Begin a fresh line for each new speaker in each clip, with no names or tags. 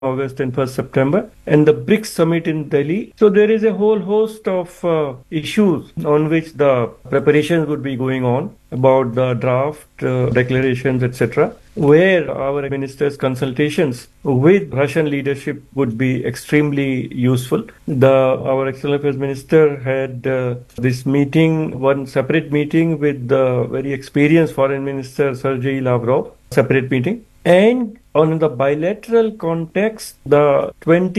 August and 1st September, and the BRICS summit in Delhi. So there is a whole host of issues on which the preparations would be going on about the draft declarations, etc., where our ministers' consultations with Russian leadership would be extremely useful. Our External Affairs Minister had this meeting, one separate meeting with the very experienced Foreign Minister Sergei Lavrov, separate meeting. And on the bilateral context, the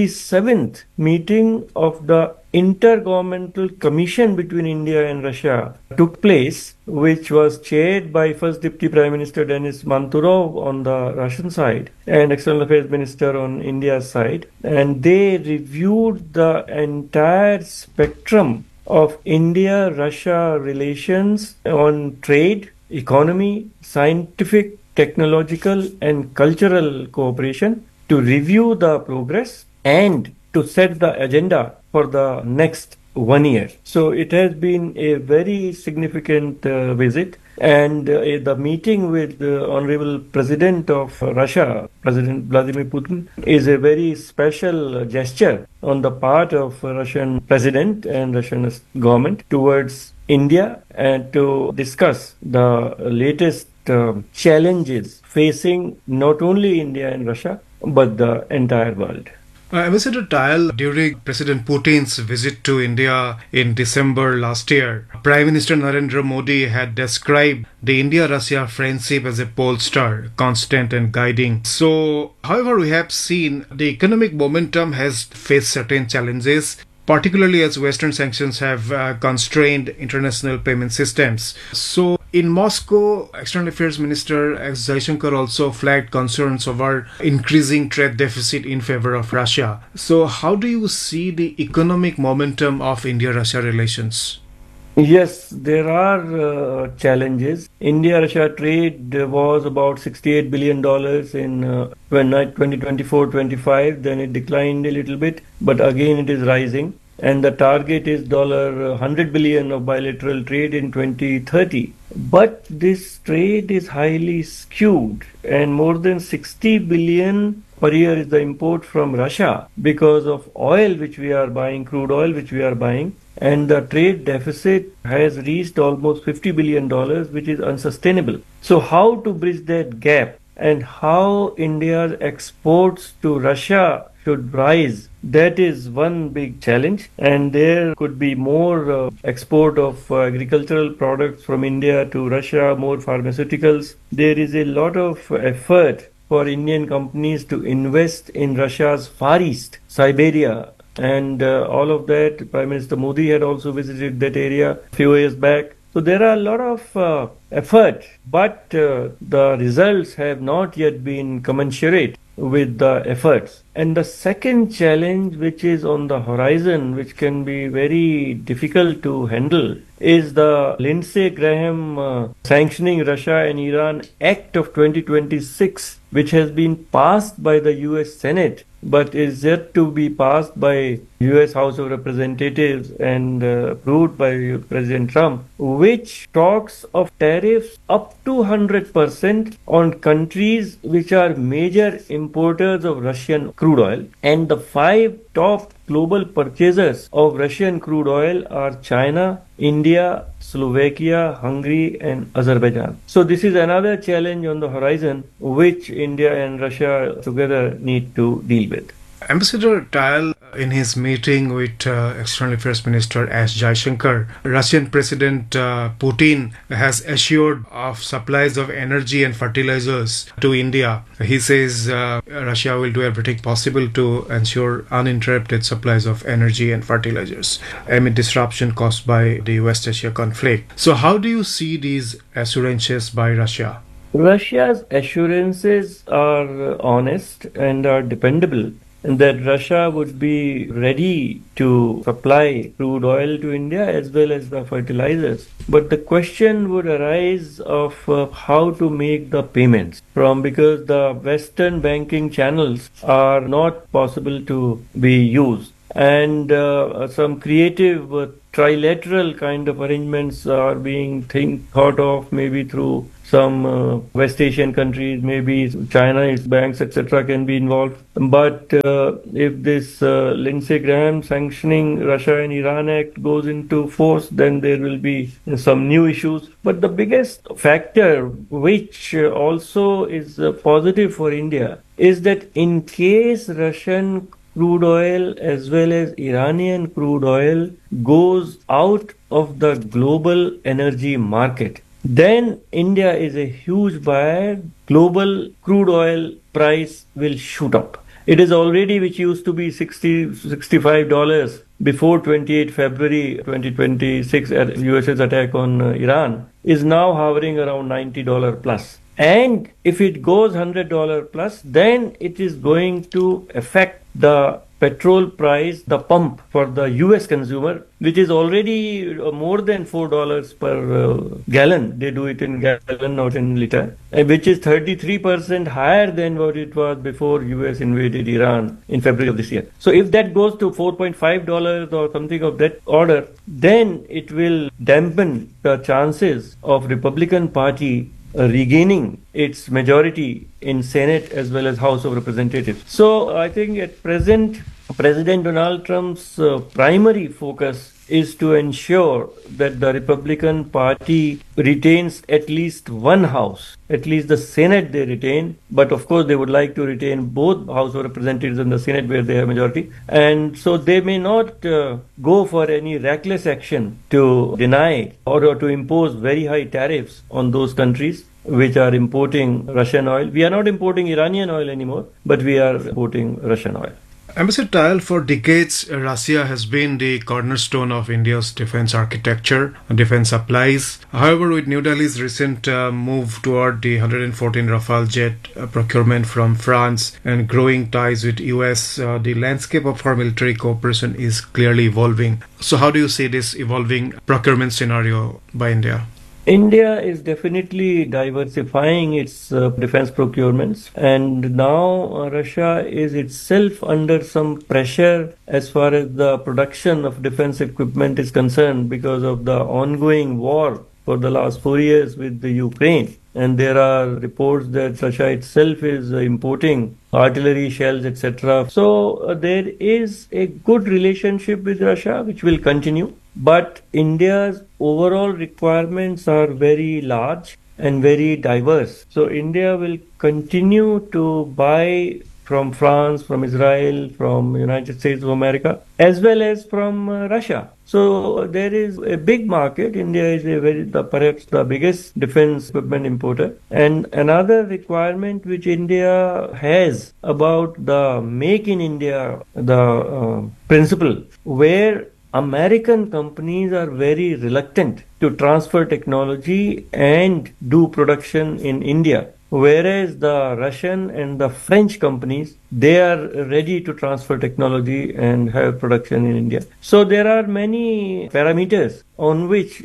27th meeting of the Intergovernmental Commission between India and Russia took place, which was chaired by First Deputy Prime Minister Denis Manturov on the Russian side and External Affairs Minister on India's side. And they reviewed the entire spectrum of India-Russia relations on trade, economy, scientific, technological and cultural cooperation, to review the progress and to set the agenda for the next 1 year. So it has been a very significant visit, and the meeting with the Honorable President of Russia, President Vladimir Putin, is a very special gesture on the part of Russian President and Russian government towards India, and to discuss the latest challenges facing not only India and Russia but the entire world.
Ambassador Tayal, during President Putin's visit to India in December last year, Prime Minister Narendra Modi had described the India-Russia friendship as a pole star, constant and guiding. So, however, we have seen the economic momentum has faced certain challenges, particularly as Western sanctions have constrained international payment systems. So, in Moscow, External Affairs Minister S. Jaishankar also flagged concerns over increasing trade deficit in favor of Russia. So, how do you see the economic momentum of India-Russia relations?
Yes, there are challenges. India-Russia trade was about $68 billion in 2024-25. Then it declined a little bit, but again it is rising. And the target is $100 billion of bilateral trade in 2030. But this trade is highly skewed, and more than 60 billion per year is the import from Russia because of oil which we are buying, crude oil which we are buying. And the trade deficit has reached almost $50 billion, which is unsustainable. So how to bridge that gap and how India's exports to Russia should rise, that is one big challenge. And there could be more export of agricultural products from India to Russia, more pharmaceuticals. There is a lot of effort for Indian companies to invest in Russia's Far East, Siberia, and all of that. Prime Minister Modi had also visited that area a few years back. So there are a lot of effort, but the results have not yet been commensurate with the efforts. And the second challenge which is on the horizon, which can be very difficult to handle, is the Lindsey Graham Sanctioning Russia and Iran Act of 2026, which has been passed by the US Senate but is yet to be passed by US House of Representatives and approved by President Trump, which talks of tariffs up to 100% on countries which are major importers of Russian crude oil. And the 5 top global purchasers of Russian crude oil are China, India, Slovakia, Hungary and Azerbaijan. So this is another challenge on the horizon which India and Russia together need to deal with.
Ambassador Tayal, in his meeting with External Affairs Minister S. Jaishankar, Russian President Putin has assured of supplies of energy and fertilizers to India. He says Russia will do everything possible to ensure uninterrupted supplies of energy and fertilizers amid disruption caused by the West Asia conflict. So how do you see these assurances by Russia?
Russia's assurances are honest and are dependable, and that Russia would be ready to supply crude oil to India as well as the fertilizers. But the question would arise of how to make the payments because the Western banking channels are not possible to be used. and some creative trilateral kind of arrangements are being thought of, maybe through some West Asian countries, maybe China, its banks, etc., can be involved. But if this Lindsey Graham sanctioning Russia and Iran Act goes into force, then there will be some new issues. But the biggest factor, which also is positive for India, is that in case Russian crude oil as well as Iranian crude oil goes out of the global energy market, then India is a huge buyer. Global crude oil price will shoot up. It is already, which used to be $65 before 28 February 2026 at US's attack on Iran, is now hovering around $90 plus. And if it goes $100 plus, then it is going to affect the petrol price, the pump for the US consumer, which is already more than $4 per gallon. They do it in gallon, not in liter, which is 33% higher than what it was before US invaded Iran in February of this year. So if that goes to $4.5 or something of that order, then it will dampen the chances of Republican Party regaining its majority in Senate as well as House of Representatives. So I think at present, President Donald Trump's primary focus is to ensure that the Republican Party retains at least one house, at least the Senate they retain, but of course they would like to retain both House of Representatives and the Senate where they have majority. And so they may not go for any reckless action to deny or to impose very high tariffs on those countries which are importing Russian oil. We are not importing Iranian oil anymore, but we are importing Russian oil.
Ambassador Tayal, for decades, Russia has been the cornerstone of India's defense architecture and defense supplies. However, with New Delhi's recent move toward the 114 Rafale jet procurement from France and growing ties with US, the landscape of our military cooperation is clearly evolving. So how do you see this evolving procurement scenario by India?
India is definitely diversifying its defense procurements, and now Russia is itself under some pressure as far as the production of defense equipment is concerned because of the ongoing war for the last 4 years with the Ukraine. And there are reports that Russia itself is importing artillery shells, etc. So there is a good relationship with Russia, which will continue. But India's overall requirements are very large and very diverse. So India will continue to buy from France, from Israel, from United States of America, as well as from Russia. So there is a big market. India is perhaps the biggest defense equipment importer. And another requirement which India has about the Make in India, the principle, where American companies are very reluctant to transfer technology and do production in India, whereas the Russian and the French companies, they are ready to transfer technology and have production in India. So there are many parameters on which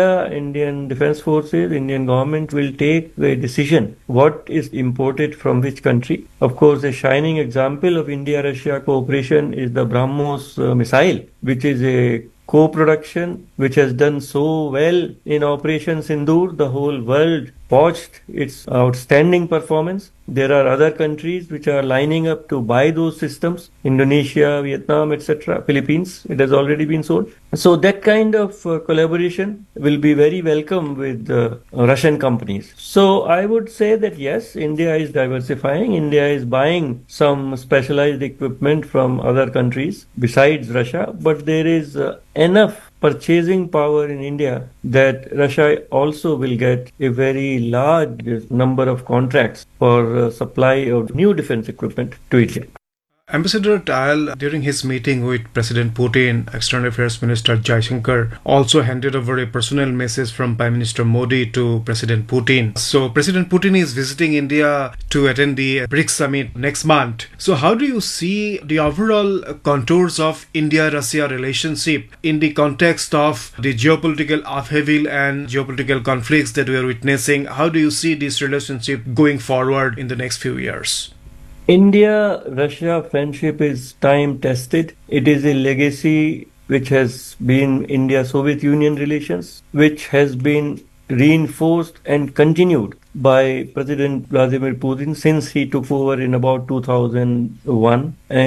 Indian Defense Forces, Indian government will take a decision what is imported from which country. Of course, a shining example of India-Russia cooperation is the BrahMos missile, which is a co-production which has done so well in Operation Sindoor. The whole world watched its outstanding performance. There are other countries which are lining up to buy those systems. Indonesia, Vietnam, etc., Philippines, it has already been sold. So that kind of collaboration will be very welcome with Russian companies. So I would say that yes, India is diversifying. India is buying some specialized equipment from other countries besides Russia, but there is enough purchasing power in India that Russia also will get a very large number of contracts for supply of new defense equipment to India.
Ambassador Tayal, during his meeting with President Putin, External Affairs Minister Jaishankar also handed over a personal message from Prime Minister Modi to President Putin. So President Putin is visiting India to attend the BRICS summit next month. So how do you see the overall contours of India-Russia relationship in the context of the geopolitical upheaval and geopolitical conflicts that we are witnessing? How do you see this relationship going forward in the next few years?
India-Russia friendship is time tested. It is a legacy which has been India-Soviet Union relations, which has been reinforced and continued by President Vladimir Putin since he took over in about 2001.